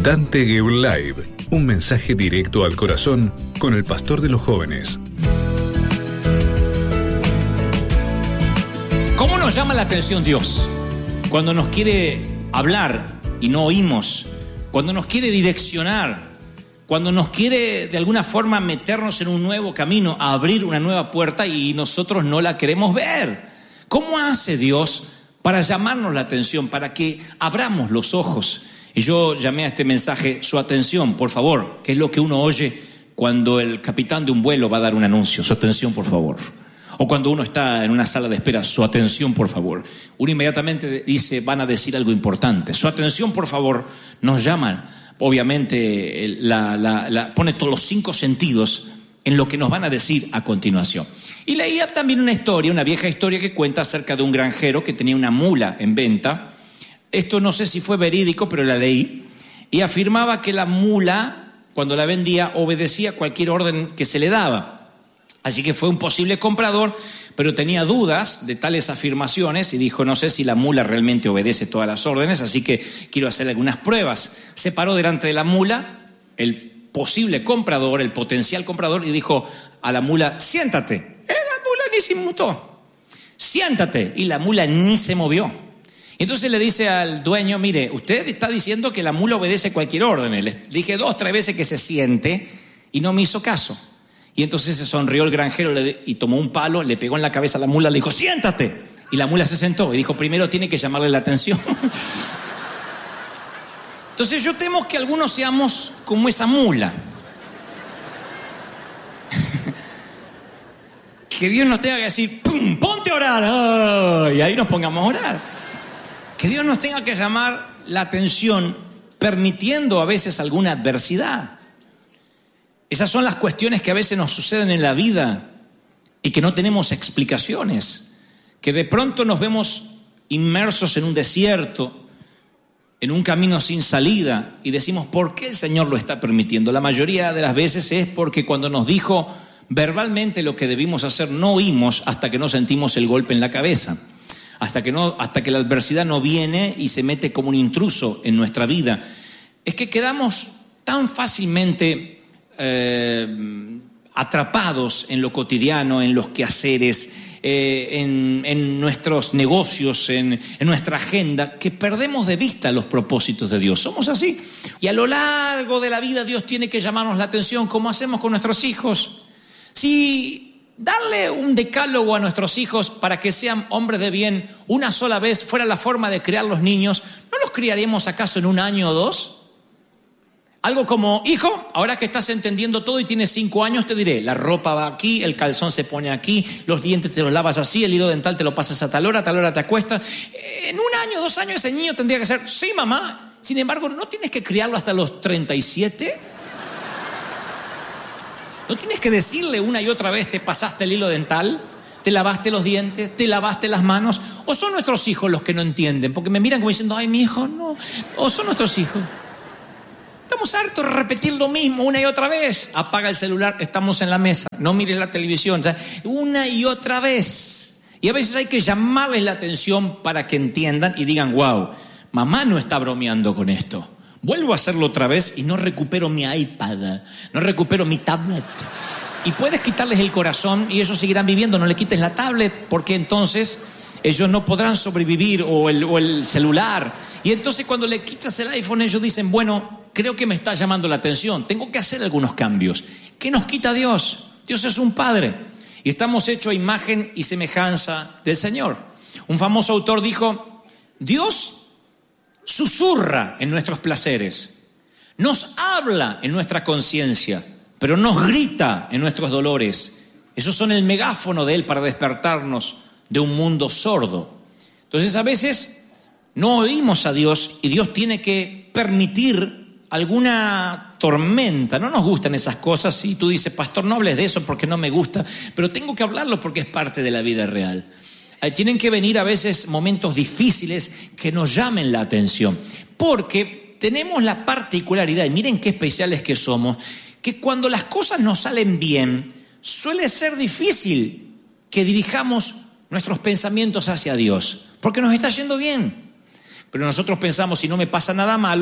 Dante Gebel Live, un mensaje directo al corazón con el pastor de los jóvenes. ¿Cómo nos llama la atención Dios? Cuando nos quiere hablar y no oímos, cuando nos quiere direccionar, cuando nos quiere de alguna forma meternos en un nuevo camino, a abrir una nueva puerta y nosotros no la queremos ver. ¿Cómo hace Dios para llamarnos la atención, para que abramos los ojos? Y yo llamé a este mensaje su atención, por favor, que es lo que uno oye cuando el capitán de un vuelo va a dar un anuncio. Su atención, por favor. O cuando uno está en una sala de espera, su atención, por favor. Uno inmediatamente dice, van a decir algo importante. Su atención, por favor, nos llaman. Obviamente pone todos los 5 sentidos en lo que nos van a decir a continuación. Y leía también una vieja historia que cuenta acerca de un granjero que tenía una mula en venta. Esto no sé si fue verídico, pero la leí. Y afirmaba que la mula, cuando la vendía, obedecía cualquier orden que se le daba. Así que fue un posible comprador, pero tenía dudas de tales afirmaciones y dijo, no sé si la mula realmente obedece todas las órdenes, así que quiero hacer algunas pruebas. Se paró delante de la mula, el posible comprador, el potencial comprador, y dijo a la mula, siéntate. La mula ni se inmutó. Siéntate. Y la mula ni se movió. Entonces le dice al dueño, mire, usted está diciendo que la mula obedece cualquier orden. Le dije 2 o 3 veces que se siente y no me hizo caso. Y entonces se sonrió el granjero y tomó un palo, le pegó en la cabeza a la mula, le dijo, siéntate. Y la mula se sentó y dijo, primero tiene que llamarle la atención. Entonces yo temo que algunos seamos como esa mula. Que Dios nos tenga que decir, ¡pum! ¡Ponte a orar! ¡Oh! Y ahí nos pongamos a orar. Que Dios nos tenga que llamar la atención permitiendo a veces alguna adversidad. Esas son las cuestiones que a veces nos suceden en la vida y que no tenemos explicaciones. Que de pronto nos vemos inmersos en un desierto, en un camino sin salida y decimos, ¿por qué el Señor lo está permitiendo? La mayoría de las veces es porque cuando nos dijo verbalmente lo que debimos hacer, no oímos hasta que no sentimos el golpe en la cabeza. Hasta que la adversidad no viene y se mete como un intruso en nuestra vida. Es que quedamos tan fácilmente atrapados en lo cotidiano, en los quehaceres, en nuestros negocios, en nuestra agenda, que perdemos de vista los propósitos de Dios. Somos así. Y a lo largo de la vida Dios tiene que llamarnos la atención, como hacemos con nuestros hijos. Si darle un decálogo a nuestros hijos para que sean hombres de bien una sola vez fuera la forma de criar los niños, ¿no los criaremos acaso en 1 año o 2? Algo como, hijo, ahora que estás entendiendo todo y tienes 5 años, te diré, la ropa va aquí, el calzón se pone aquí, los dientes te los lavas así, el hilo dental te lo pasas a tal hora te acuestas. En 1 año, 2 años ese niño tendría que ser, sí mamá, sin embargo, ¿no tienes que criarlo hasta los 37? ¿No tienes que decirle una y otra vez, te pasaste el hilo dental, te lavaste los dientes, te lavaste las manos? ¿O son nuestros hijos los que no entienden? Porque me miran como diciendo, ay, mi hijo, no. ¿O son nuestros hijos? Estamos hartos de repetir lo mismo una y otra vez. Apaga el celular, estamos en la mesa, no mires la televisión. O sea, una y otra vez. Y a veces hay que llamarles la atención para que entiendan y digan, wow, mamá no está bromeando con esto. Vuelvo a hacerlo otra vez y no recupero mi iPad, no recupero mi tablet. Y puedes quitarles el corazón y ellos seguirán viviendo. No le quites la tablet porque entonces ellos no podrán sobrevivir o el celular. Y entonces cuando le quitas el iPhone ellos dicen, bueno, creo que me está llamando la atención. Tengo que hacer algunos cambios. ¿Qué nos quita Dios? Dios es un Padre y estamos hechos a imagen y semejanza del Señor. Un famoso autor dijo, Dios susurra en nuestros placeres, nos habla en nuestra conciencia, pero nos grita en nuestros dolores. Esos son el megáfono de Él para despertarnos de un mundo sordo. Entonces a veces no oímos a Dios y Dios tiene que permitir alguna tormenta. No nos gustan esas cosas y tú dices, pastor, no hables de eso porque no me gusta, pero tengo que hablarlo porque es parte de la vida real. Tienen que venir a veces momentos difíciles que nos llamen la atención, porque tenemos la particularidad, y miren qué especiales que somos, que cuando las cosas nos salen bien, suele ser difícil que dirijamos nuestros pensamientos hacia Dios, porque nos está yendo bien. Pero nosotros pensamos, si no me pasa nada malo,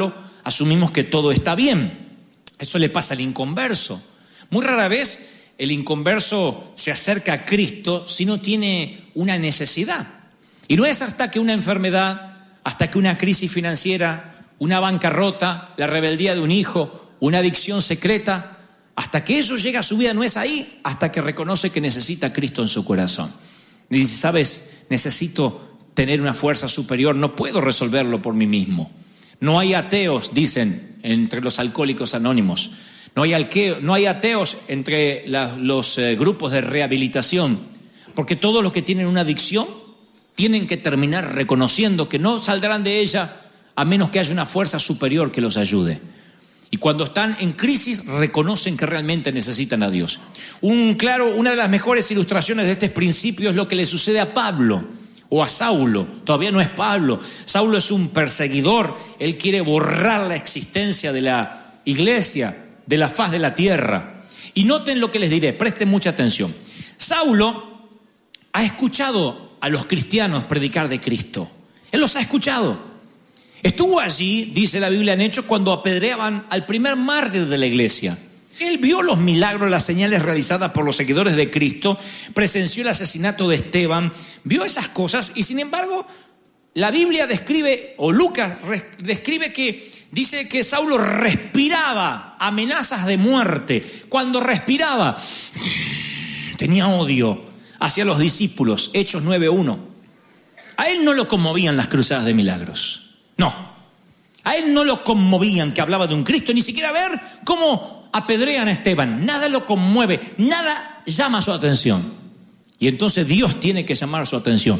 asumimos que todo está bien. Eso le pasa al inconverso. Muy rara vez el inconverso se acerca a Cristo si no tiene una necesidad. Y no es hasta que una enfermedad, hasta que una crisis financiera, una bancarrota, la rebeldía de un hijo, una adicción secreta, hasta que eso llega a su vida, no es ahí, hasta que reconoce que necesita a Cristo en su corazón. Y dice, ¿sabes? Necesito tener una fuerza superior, no puedo resolverlo por mí mismo. No hay ateos, dicen, entre los alcohólicos anónimos. No hay ateos entre los grupos de rehabilitación, porque todos los que tienen una adicción tienen que terminar reconociendo que no saldrán de ella a menos que haya una fuerza superior que los ayude. Y cuando están en crisis reconocen que realmente necesitan a Dios. Una de las mejores ilustraciones de este principio es lo que le sucede a Pablo o a Saulo. Todavía no es Pablo. Saulo es un perseguidor. Él quiere borrar la existencia de la iglesia de la faz de la tierra. Y noten lo que les diré, presten mucha atención. Saulo ha escuchado a los cristianos predicar de Cristo. Él los ha escuchado. Estuvo allí, dice la Biblia en Hechos, cuando apedreaban al primer mártir de la iglesia. Él vio los milagros, las señales realizadas por los seguidores de Cristo, presenció el asesinato de Esteban, vio esas cosas y sin embargo la Biblia describe, o Lucas describe dice que Saulo respiraba amenazas de muerte. Cuando respiraba, tenía odio hacia los discípulos, Hechos 9:1. A él no lo conmovían las cruzadas de milagros. No, a él no lo conmovían que hablaba de un Cristo, ni siquiera ver cómo apedrean a Esteban. Nada lo conmueve, nada llama su atención. Y entonces Dios tiene que llamar su atención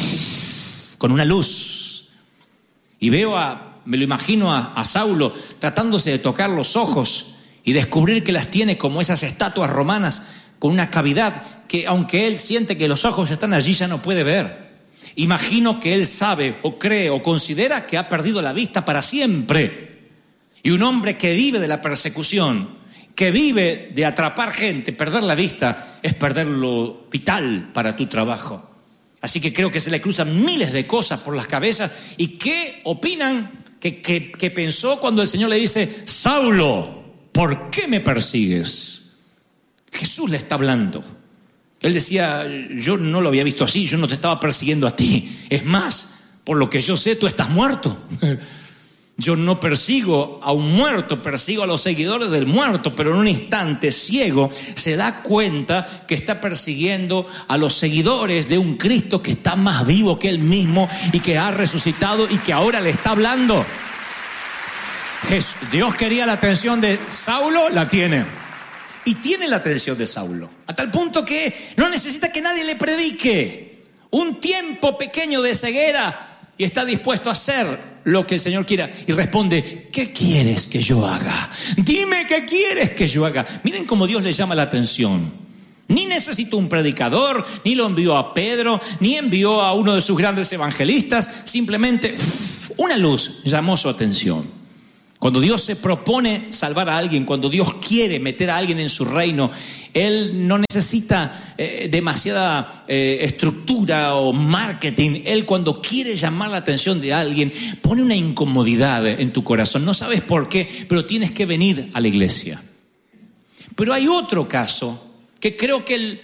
con una luz. Y me lo imagino a Saulo tratándose de tocar los ojos y descubrir que las tiene como esas estatuas romanas con una cavidad que aunque él siente que los ojos están allí ya no puede ver. Imagino que él sabe o cree o considera que ha perdido la vista para siempre. Y un hombre que vive de la persecución, que vive de atrapar gente, perder la vista es perder lo vital para tu trabajo. Así que creo que se le cruzan miles de cosas por las cabezas. ¿Y qué opinan? ¿Qué pensó cuando el Señor le dice, Saulo, ¿por qué me persigues? Jesús le está hablando. Él decía, yo no lo había visto así, yo no te estaba persiguiendo a ti. Es más, por lo que yo sé, tú estás muerto. Yo no persigo a un muerto, persigo a los seguidores del muerto, pero en un instante ciego se da cuenta que está persiguiendo a los seguidores de un Cristo que está más vivo que él mismo y que ha resucitado y que ahora le está hablando. Dios quería la atención de Saulo, la tiene. Y tiene la atención de Saulo, a tal punto que no necesita que nadie le predique. Un tiempo pequeño de ceguera y está dispuesto a hacer lo que el Señor quiera. Y responde, ¿qué quieres que yo haga? Dime qué quieres que yo haga. Miren cómo Dios le llama la atención. Ni necesitó un predicador, ni lo envió a Pedro, ni envió a uno de sus grandes evangelistas. Simplemente una luz llamó su atención. Cuando Dios se propone salvar a alguien, cuando Dios quiere meter a alguien en su reino, Él no necesita demasiada estructura o marketing. Él cuando quiere llamar la atención de alguien, pone una incomodidad en tu corazón. No sabes por qué, pero tienes que venir a la iglesia. Pero hay otro caso que creo que el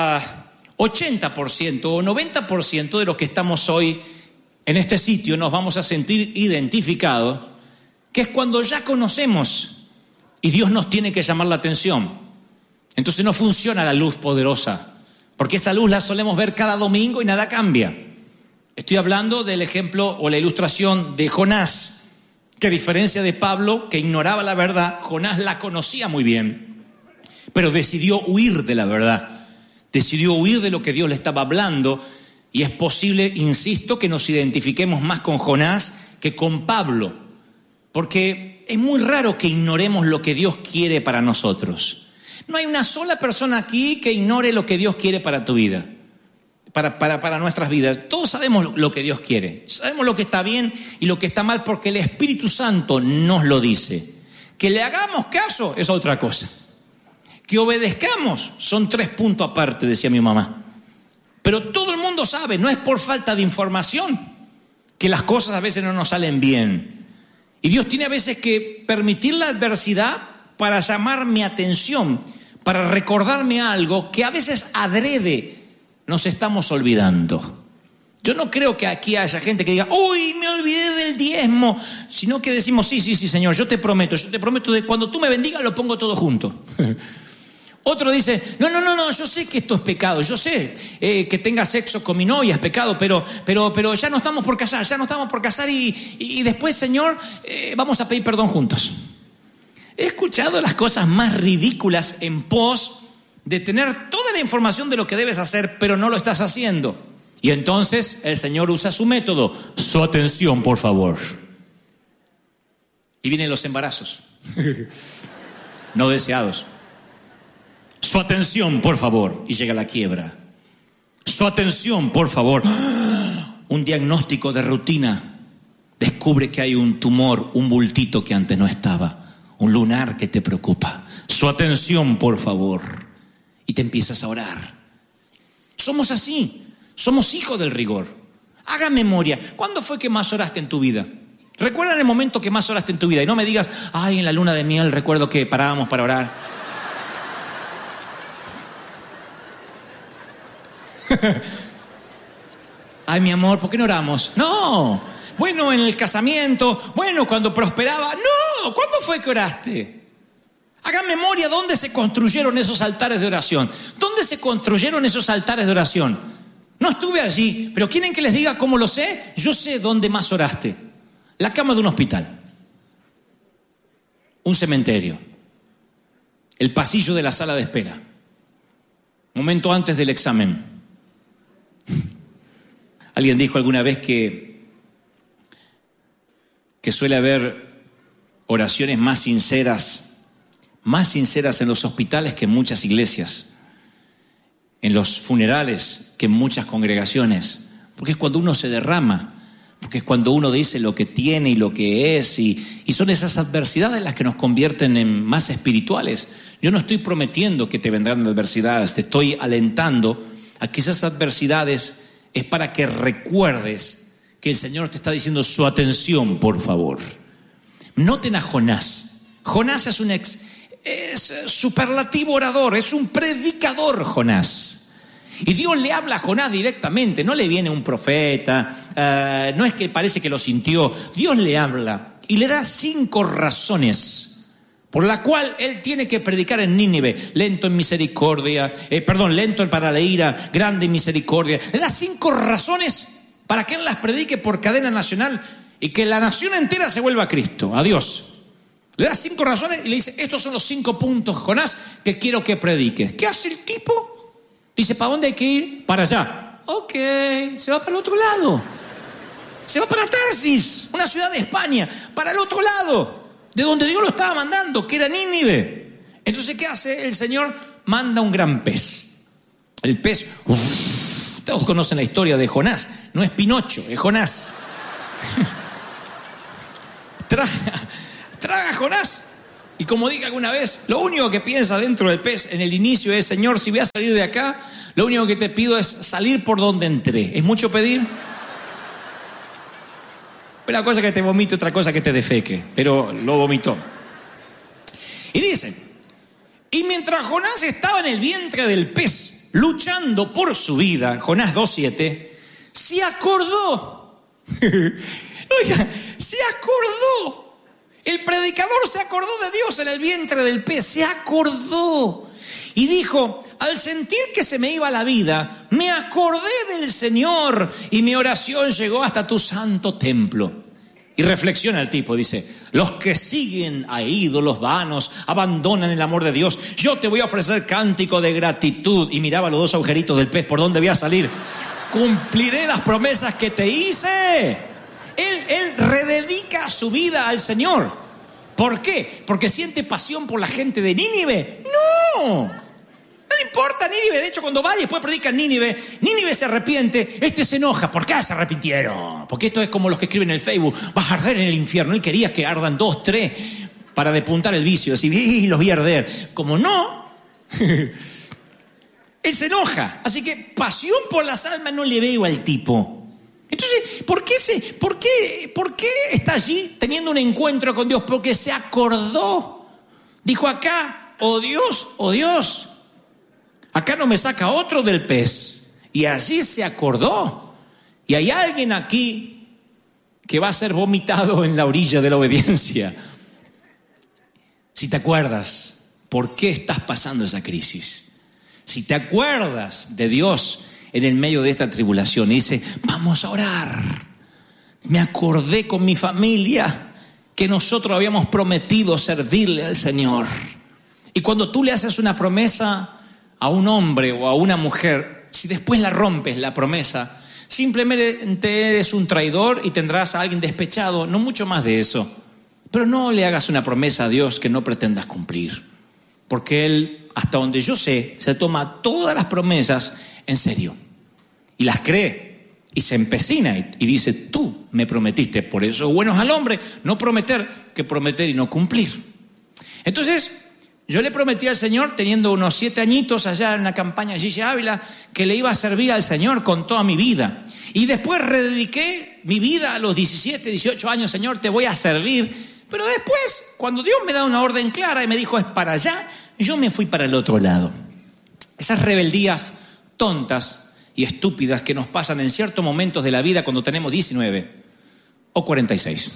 80% o 90% de los que estamos hoy en este sitio nos vamos a sentir identificados, que es cuando ya conocemos y Dios nos tiene que llamar la atención. Entonces no funciona la luz poderosa, porque esa luz la solemos ver cada domingo y nada cambia. Estoy hablando del ejemplo o la ilustración de Jonás, que a diferencia de Pablo, que ignoraba la verdad, Jonás la conocía muy bien, pero decidió huir de la verdad, decidió huir de lo que Dios le estaba hablando. Y es posible, insisto, que nos identifiquemos más con Jonás que con Pablo. Porque es muy raro que ignoremos lo que Dios quiere para nosotros. No hay una sola persona aquí que ignore lo que Dios quiere para tu vida, para nuestras vidas. Todos sabemos lo que Dios quiere. Sabemos lo que está bien y lo que está mal porque el Espíritu Santo nos lo dice. Que le hagamos caso es otra cosa. Que obedezcamos son 3 puntos aparte, decía mi mamá. Pero todo el mundo sabe, no es por falta de información, que las cosas a veces no nos salen bien. Y Dios tiene a veces que permitir la adversidad para llamar mi atención, para recordarme algo que a veces adrede nos estamos olvidando. Yo no creo que aquí haya gente que diga, uy, me olvidé del diezmo, sino que decimos, sí, Señor, yo te prometo de cuando tú me bendigas lo pongo todo junto. Otro dice, no, yo sé que esto es pecado, yo sé que tenga sexo con mi novia es pecado, pero ya no estamos por casar y después, Señor, vamos a pedir perdón juntos. He escuchado las cosas más ridículas en pos de tener toda la información de lo que debes hacer, pero no lo estás haciendo. Y entonces el Señor usa su método, su atención, por favor. Y vienen los embarazos, no deseados. Su atención, por favor, y llega la quiebra. Su atención, por favor. Un diagnóstico de rutina. Descubre que hay un tumor, un bultito que antes no estaba, un lunar que te preocupa. Su atención, por favor. Y te empiezas a orar. Somos así. Somos hijos del rigor. Haga memoria. ¿Cuándo fue que más oraste en tu vida? Recuerda el momento que más oraste en tu vida. Y no me digas, ay, en la luna de miel recuerdo que parábamos para orar. Ay, mi amor, ¿por qué no oramos? No. Bueno, en el casamiento. Bueno, cuando prosperaba. No. ¿Cuándo fue que oraste? Hagan memoria dónde se construyeron esos altares de oración. ¿Dónde se construyeron esos altares de oración? No estuve allí, pero ¿quieren que les diga cómo lo sé? Yo sé dónde más oraste. La cama de un hospital. Un cementerio. El pasillo de la sala de espera. Momento antes del examen. Alguien dijo alguna vez que suele haber oraciones más sinceras en los hospitales que en muchas iglesias, en los funerales que en muchas congregaciones, porque es cuando uno se derrama, porque es cuando uno dice lo que tiene y lo que es, y son esas adversidades las que nos convierten en más espirituales. Yo no estoy prometiendo que te vendrán adversidades, te estoy alentando a que esas adversidades es para que recuerdes que el Señor te está diciendo su atención, por favor. Noten a Jonás. Jonás es superlativo orador, es un predicador, Jonás. Y Dios le habla a Jonás directamente, no le viene un profeta, no es que parece que lo sintió. Dios le habla y le da 5 razones por la cual él tiene que predicar en Nínive. Lento en misericordia, lento para la ira, grande en misericordia. Le da 5 razones para que él las predique por cadena nacional y que la nación entera se vuelva a Cristo, a Dios. Le da 5 razones y le dice, estos son los 5 puntos, Jonás, que quiero que prediques. ¿Qué hace el tipo? Dice, ¿para dónde hay que ir? Para allá. Ok, se va para el otro lado. Se va para Tarsis, una ciudad de España, para el otro lado, de donde Dios lo estaba mandando, que era Nínive. Entonces, ¿qué hace el Señor? Manda un gran pez. El pez, todos conocen la historia de Jonás. No es Pinocho, es Jonás. Traga a Jonás. Y como dije alguna vez, lo único que piensa dentro del pez en el inicio es, Señor, si voy a salir de acá, lo único que te pido es salir por donde entré. ¿Es mucho pedir? Una cosa que te vomite, otra cosa que te defeque, pero lo vomitó. Y dice, y mientras Jonás estaba en el vientre del pez, luchando por su vida, Jonás 2:7, se acordó. Oiga, se acordó. El predicador se acordó de Dios en el vientre del pez, se acordó. Y dijo, al sentir que se me iba la vida, me acordé del Señor y mi oración llegó hasta tu santo templo. Y reflexiona el tipo, dice, los que siguen a ídolos vanos abandonan el amor de Dios. Yo te voy a ofrecer cántico de gratitud. Y miraba los 2 agujeritos del pez, ¿por dónde voy a salir? Cumpliré las promesas que te hice. Él rededica su vida al Señor. ¿Por qué? ¿Porque siente pasión por la gente de Nínive? No le importa Nínive. De hecho, cuando va y después predica en Nínive, Nínive se arrepiente, se enoja. ¿Por qué se arrepintieron? Porque esto es como los que escriben en el Facebook, vas a arder en el infierno. Él quería que ardan 2, 3 para depuntar el vicio, decir, los voy a arder. Como no, él se enoja. Así que pasión por las almas no le veo al tipo. Entonces, ¿por qué está allí teniendo un encuentro con Dios? Porque se acordó. Dijo acá, oh Dios, acá no me saca otro del pez. Y allí se acordó. Y hay alguien aquí que va a ser vomitado en la orilla de la obediencia. Si te acuerdas, ¿por qué estás pasando esa crisis? Si te acuerdas de Dios en el medio de esta tribulación y dice, vamos a orar. Me acordé con mi familia que nosotros habíamos prometido servirle al Señor. Y cuando tú le haces una promesa a un hombre o a una mujer, si después la rompes la promesa, simplemente eres un traidor y tendrás a alguien despechado, no mucho más de eso. Pero no le hagas una promesa a Dios que no pretendas cumplir, porque Él, hasta donde yo sé, se toma todas las promesas en serio y las cree y se empecina y dice, tú me prometiste. Por eso bueno es al hombre no prometer que prometer y no cumplir. Entonces yo le prometí al Señor, teniendo unos 7 añitos allá en la campaña Gigi Ávila, que le iba a servir al Señor con toda mi vida. Y después redediqué mi vida a los 17, 18 años. Señor, te voy a servir. Pero después, cuando Dios me da una orden clara y me dijo, es para allá, yo me fui para el otro lado. Esas rebeldías tontas y estúpidas que nos pasan en ciertos momentos de la vida cuando tenemos 19 o 46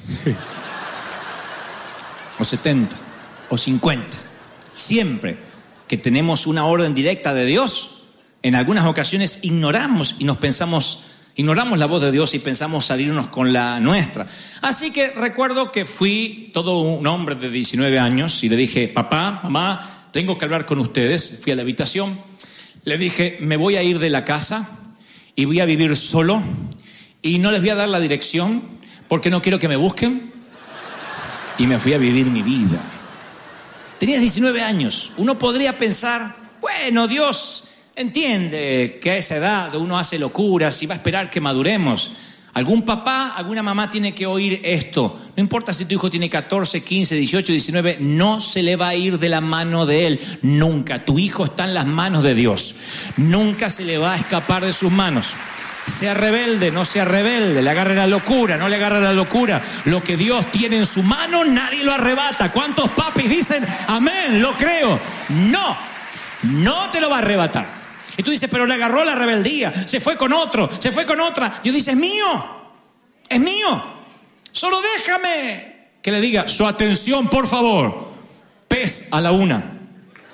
o 70 o 50. Siempre que tenemos una orden directa de Dios, en algunas ocasiones ignoramos la voz de Dios y pensamos salirnos con la nuestra. Así que recuerdo que fui todo un hombre de 19 años y le dije, papá, mamá, tengo que hablar con ustedes. Fui a la habitación, le dije, me voy a ir de la casa y voy a vivir solo y no les voy a dar la dirección porque no quiero que me busquen. Y me fui a vivir mi vida. Tenía 19 años. Uno podría pensar, bueno, Dios entiende que a esa edad uno hace locuras y va a esperar que maduremos. Algún papá, alguna mamá tiene que oír esto. No importa si tu hijo tiene 14, 15, 18, 19, no se le va a ir de la mano de él. Nunca. Tu hijo está en las manos de Dios. Nunca se le va a escapar de sus manos. Sea rebelde, no sea rebelde, le agarre la locura, no le agarre la locura. Lo que Dios tiene en su mano, nadie lo arrebata. ¿Cuántos papis dicen, amén, lo creo? No te lo va a arrebatar. Y tú dices, pero le agarró la rebeldía, se fue con otro, se fue con otra. Yo dice, es mío. Solo déjame que le diga, su atención, por favor, pez a la 1.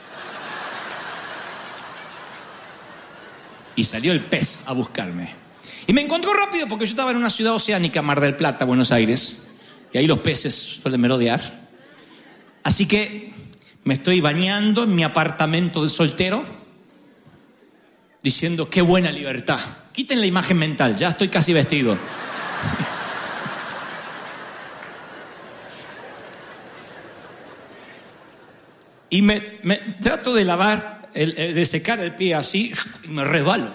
Y salió el pez a buscarme. Y me encontró rápido porque yo estaba en una ciudad oceánica, Mar del Plata, Buenos Aires. Y ahí los peces suelen merodear. Así que me estoy bañando en mi apartamento de soltero, diciendo, qué buena libertad. Quiten la imagen mental, ya estoy casi vestido. Y me trato de lavar, de secar el pie así, y me resbalo.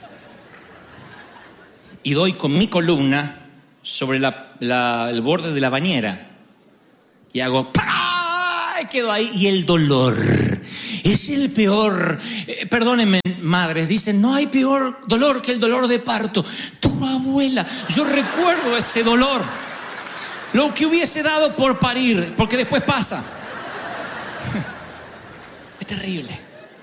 Y doy con mi columna sobre el borde de la bañera. Y hago ¡pah! Y quedo ahí. Y el dolor es el peor. Perdónenme, madres, dicen, no hay peor dolor que el dolor de parto. Tu abuela, yo recuerdo ese dolor. Lo que hubiese dado por parir, porque después pasa. Es terrible.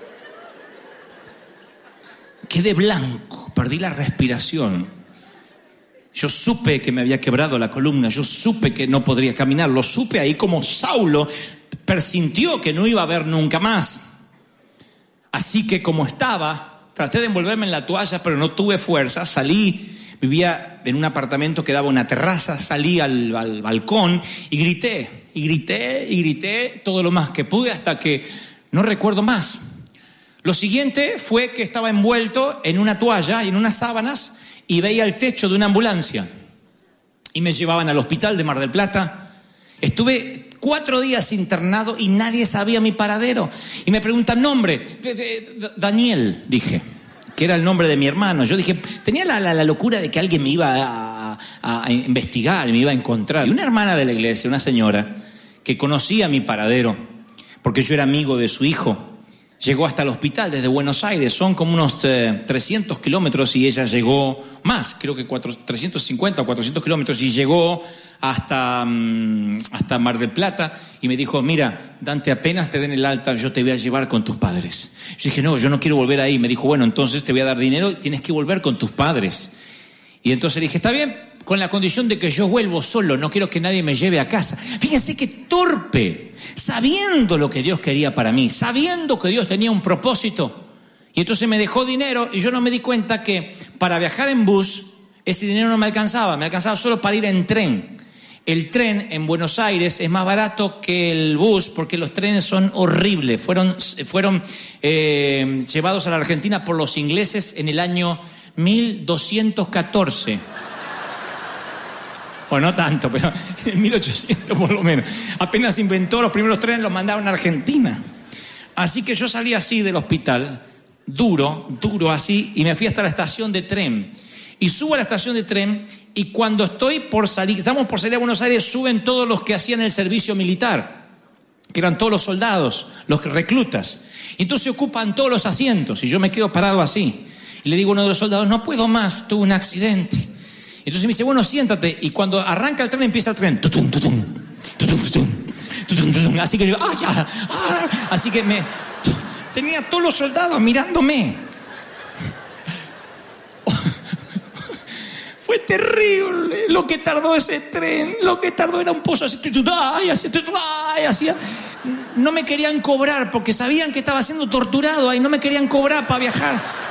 Quedé blanco, perdí la respiración. Yo supe que me había quebrado la columna, yo supe que no podría caminar, lo supe ahí como Saulo presintió que no iba a ver nunca más. Así que como estaba, traté de envolverme en la toalla, pero no tuve fuerza, salí, vivía en un apartamento que daba una terraza, salí al balcón y grité todo lo más que pude hasta que no recuerdo más. Lo siguiente fue que estaba envuelto en una toalla y en unas sábanas y veía el techo de una ambulancia. Y me llevaban al hospital de Mar del Plata. Estuve 4 días internado y nadie sabía mi paradero. Y me preguntan nombre. Daniel, dije, que era el nombre de mi hermano. Yo dije, tenía la locura de que alguien me iba a investigar, me iba a encontrar. Y una hermana de la iglesia, una señora, que conocía mi paradero, porque yo era amigo de su hijo, Llegó hasta el hospital desde Buenos Aires, son como unos 300 kilómetros y ella llegó más, creo que 350 o 400 kilómetros, y llegó hasta Mar del Plata y me dijo, mira, Dante, apenas te den el alta, yo te voy a llevar con tus padres. Yo dije, no, yo no quiero volver ahí. Me dijo, bueno, entonces te voy a dar dinero y tienes que volver con tus padres. Y entonces le dije, está bien, con la condición de que yo vuelvo solo, no quiero que nadie me lleve a casa. Fíjense qué torpe, sabiendo lo que Dios quería para mí, sabiendo que Dios tenía un propósito. Y entonces me dejó dinero y yo no me di cuenta que para viajar en bus, ese dinero no me alcanzaba solo para ir en tren. El tren en Buenos Aires es más barato que el bus porque los trenes son horribles. Fueron llevados a la Argentina por los ingleses en el año 1214. Bueno, no tanto, pero en 1800 por lo menos. Apenas inventó los primeros trenes, los mandaron a Argentina. Así que yo salí así del hospital, duro así, y me fui hasta la estación de tren. Y subo a la estación de tren, y cuando estamos por salir a Buenos Aires, suben todos los que hacían el servicio militar, que eran todos los soldados, los reclutas. Y entonces ocupan todos los asientos, y yo me quedo parado así. Y le digo a uno de los soldados, no puedo más, tuve un accidente. Entonces me dice, bueno, siéntate. Y cuando arranca el tren, empieza el tren. Tutum, tutum, tutum, tutum, tutum, tutum. Así que yo, así que tenía a todos los soldados mirándome. Fue terrible lo que tardó ese tren. Lo que tardó era un pozo así. Así. No me querían cobrar porque sabían que estaba siendo torturado ahí. No me querían cobrar para viajar.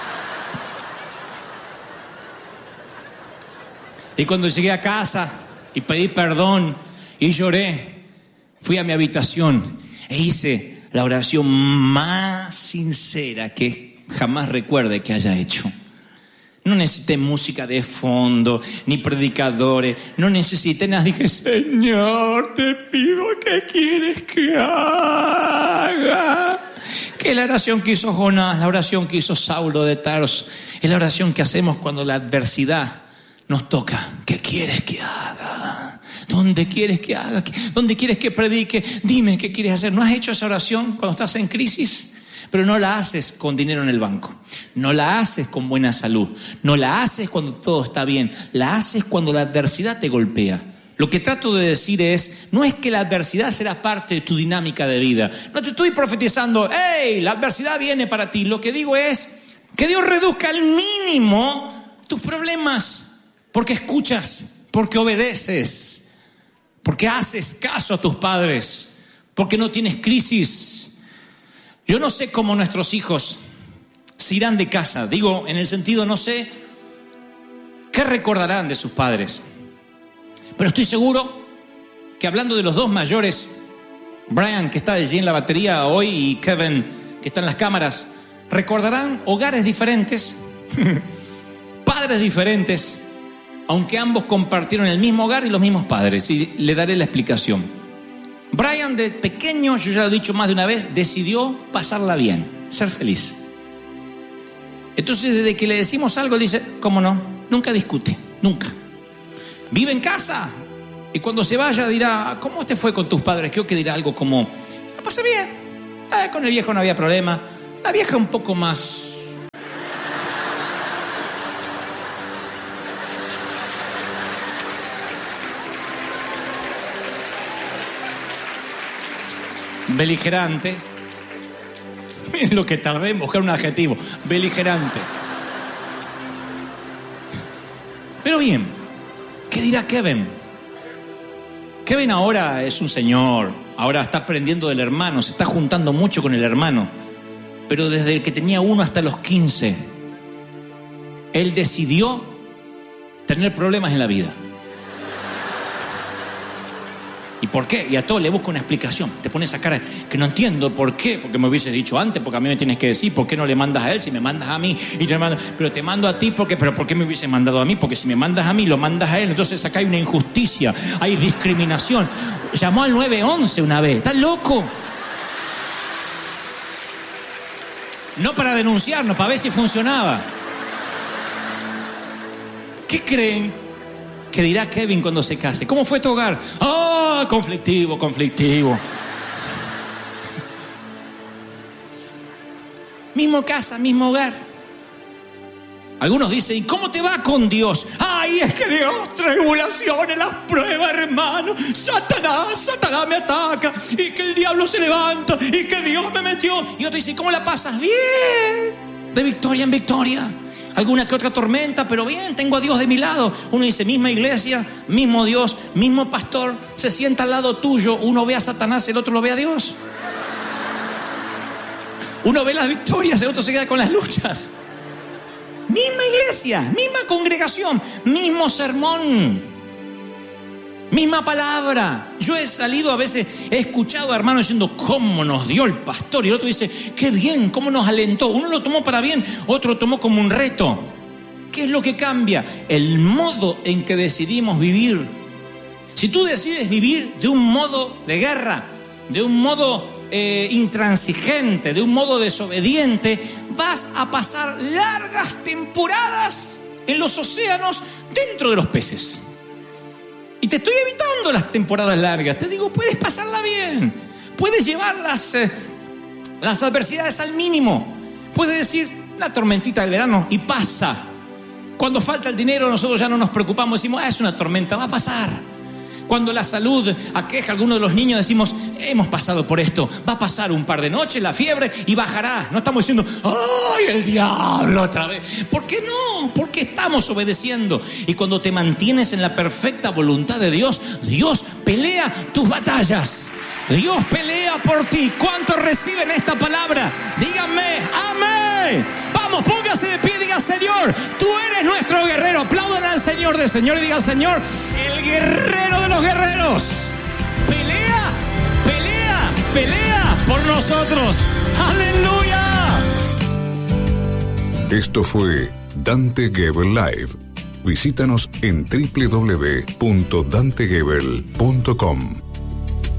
Y cuando llegué a casa y pedí perdón y lloré, fui a mi habitación e hice la oración más sincera que jamás recuerde que haya hecho. No necesité música de fondo, ni predicadores, no necesité nada. Dije, Señor, te pido, ¿qué quieres que haga? Que es la oración que hizo Jonás, la oración que hizo Saulo de Tarso, es la oración que hacemos cuando la adversidad nos toca. ¿Qué quieres que haga? ¿Dónde quieres que haga? ¿Dónde quieres que predique? Dime qué quieres hacer. ¿No has hecho esa oración cuando estás en crisis? Pero no la haces con dinero en el banco. No la haces con buena salud. No la haces cuando todo está bien. La haces cuando la adversidad te golpea. Lo que trato de decir es, no es que la adversidad será parte de tu dinámica de vida. No te estoy profetizando, ¡hey! La adversidad viene para ti. Lo que digo es que Dios reduzca al mínimo tus problemas. Porque escuchas, porque obedeces, porque haces caso a tus padres, porque no tienes crisis. Yo no sé cómo nuestros hijos se irán de casa. Digo, en el sentido, no sé qué recordarán de sus padres. Pero estoy seguro que hablando de los dos mayores, Brian, que está allí en la batería hoy, y Kevin, que está en las cámaras, recordarán hogares diferentes, padres diferentes, aunque ambos compartieron el mismo hogar y los mismos padres, y le daré la explicación. Brian, de pequeño, yo ya lo he dicho más de una vez, decidió pasarla bien, ser feliz. Entonces, desde que le decimos algo, dice, ¿cómo no? Nunca discute, nunca. Vive en casa, y cuando se vaya dirá, ¿cómo te fue con tus padres? Creo que dirá algo como, la pasé bien, con el viejo no había problema, la vieja un poco más... beligerante. Miren lo que tardé en buscar un adjetivo. Beligerante. Pero bien, ¿qué dirá Kevin? Kevin ahora es un señor. Ahora está aprendiendo del hermano. Se está juntando mucho con el hermano. Pero desde que tenía 1 hasta los 15, él decidió tener problemas en la vida. ¿Y por qué? Y a todo le busca una explicación. Te pone esa cara que no entiendo por qué. Porque me hubieses dicho antes, porque a mí me tienes que decir. ¿Por qué no le mandas a él si me mandas a mí? Y te mando, pero te mando a ti porque, pero ¿por qué me hubiese mandado a mí? Porque si me mandas a mí, lo mandas a él. Entonces acá hay una injusticia, hay discriminación. Llamó al 911 una vez. ¿Estás loco? No para denunciarnos, para ver si funcionaba. ¿Qué creen que dirá Kevin cuando se case? ¿Cómo fue tu hogar? ¡Ah, conflictivo! mismo casa, mismo hogar. Algunos dicen, ¿y cómo te va con Dios? Ay, es que Dios, tribulaciones, las pruebas, hermano. Satanás me ataca. Y que el diablo se levanta. Y que Dios me metió. Y otro dice, ¿cómo la pasas? Bien. De victoria en victoria. Alguna que otra tormenta, pero bien, tengo a Dios de mi lado. Uno dice, misma iglesia, mismo Dios, mismo pastor. Se sienta al lado tuyo. Uno ve a Satanás, el otro lo ve a Dios. Uno ve las victorias, el otro se queda con las luchas. Misma iglesia, misma congregación, mismo sermón, misma palabra. Yo he salido a veces, he escuchado a hermanos diciendo cómo nos dio el pastor, y el otro dice qué bien, cómo nos alentó. Uno lo tomó para bien, otro lo tomó como un reto. ¿Qué es lo que cambia? El modo en que decidimos vivir. Si tú decides vivir de un modo de guerra, de un modo intransigente, de un modo desobediente, vas a pasar largas temporadas en los océanos dentro de los peces. Y te estoy evitando las temporadas largas. Te digo, puedes pasarla bien, puedes llevar las adversidades al mínimo, puedes decir la tormentita del verano y pasa. Cuando falta el dinero nosotros ya no nos preocupamos, decimos, es una tormenta, va a pasar. Cuando la salud aqueja a algunos de los niños, decimos, hemos pasado por esto, va a pasar un par de noches la fiebre y bajará. No estamos diciendo, ¡ay, el diablo otra vez! ¿Por qué no? Porque estamos obedeciendo. Y cuando te mantienes en la perfecta voluntad de Dios, Dios pelea tus batallas. Dios pelea por ti. ¿Cuántos reciben esta palabra? Díganme, amén. Vamos, póngase de pie y diga, Señor, tú eres nuestro guerrero. Aplaudan al Señor del Señor y digan, Señor, el guerrero de los guerreros. Pelea, pelea, pelea por nosotros. ¡Aleluya! Esto fue Dante Gebel Live. Visítanos en www.dantegebel.com.